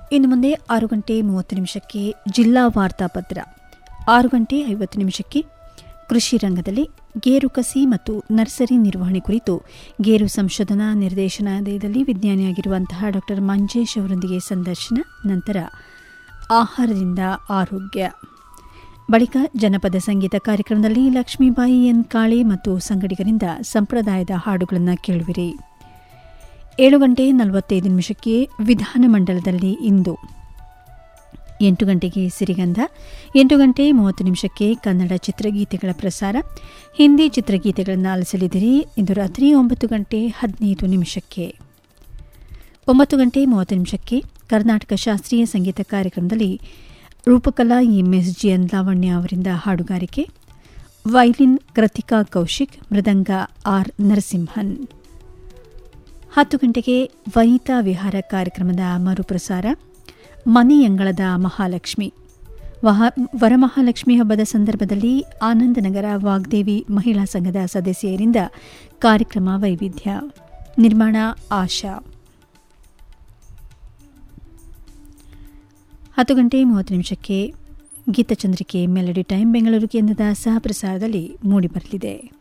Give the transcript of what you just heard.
ಇನ್ನು ಮುಂದೆ 6:30 ಜಿಲ್ಲಾ ವಾರ್ತಾಪತ್ರ, 6:50 ಕೃಷಿ ರಂಗದಲ್ಲಿ ಗೇರು ಕಸಿ ಮತ್ತು ನರ್ಸರಿ ನಿರ್ವಹಣೆ ಕುರಿತು ಗೇರು ಸಂಶೋಧನಾ ನಿರ್ದೇಶನಾಲಯದಲ್ಲಿ ವಿಜ್ಞಾನಿಯಾಗಿರುವಂತಹ ಡಾ ಮಂಜೇಶ್ ಅವರೊಂದಿಗೆ ಸಂದರ್ಶನ. ನಂತರ ಆಹಾರದಿಂದ ಆರೋಗ್ಯ. ಬಳಿಕ ಜನಪದ ಸಂಗೀತ ಕಾರ್ಯಕ್ರಮದಲ್ಲಿ ಲಕ್ಷ್ಮೀಬಾಯಿ ಎನ್ ಕಾಳೆ ಮತ್ತು ಸಂಗಡಿಗರಿಂದ ಸಂಪ್ರದಾಯದ ಹಾಡುಗಳನ್ನು ಕೇಳುವಿರಿ. 7:45 ವಿಧಾನಮಂಡಲದಲ್ಲಿ ಇಂದು. 8 ಗಂಟೆಗೆ ಸಿರಿಗಂಧ, 8:30 ಕನ್ನಡ ಚಿತ್ರಗೀತೆಗಳ ಪ್ರಸಾರ. ಹಿಂದಿ ಚಿತ್ರಗೀತೆಗಳನ್ನು ಆಲಿಸಲಿದ್ದೀರಿ. ಇಂದು ರಾತ್ರಿ 9:15 9:30 ಕರ್ನಾಟಕ ಶಾಸ್ತ್ರೀಯ ಸಂಗೀತ ಕಾರ್ಯಕ್ರಮದಲ್ಲಿ ರೂಪಕಲಾ ಎಂಎಸ್ಜಿಎನ್ ಲಾವಣ್ಯ ಅವರಿಂದ ಹಾಡುಗಾರಿಕೆ. ವೈಲಿನ್ ಕೃತಿಕಾ ಕೌಶಿಕ್, ಮೃದಂಗ ಆರ್ ನರಸಿಂಹನ್. 10 ಗಂಟೆಗೆ ವನಿತಾ ವಿಹಾರ ಕಾರ್ಯಕ್ರಮದ ಮರುಪ್ರಸಾರ. ಮನೆಯಂಗಳದ ಮಹಾಲಕ್ಷ್ಮಿ, ವರಮಹಾಲಕ್ಷ್ಮಿ ಹಬ್ಬದ ಸಂದರ್ಭದಲ್ಲಿ ಆನಂದನಗರ ವಾಗ್ದೇವಿ ಮಹಿಳಾ ಸಂಘದ ಸದಸ್ಯರಿಂದ ಕಾರ್ಯಕ್ರಮ ವೈವಿಧ್ಯ. ನಿರ್ಮಾಣ ಆಶಾ. 10:30 ಗೀತಚಂದ್ರಿಕೆ ಮೆಲಡಿ ಟೈಮ್ ಬೆಂಗಳೂರು ಕೇಂದ್ರದ ಸಹ ಪ್ರಸಾರದಲ್ಲಿ ಮೂಡಿಬರಲಿದೆ.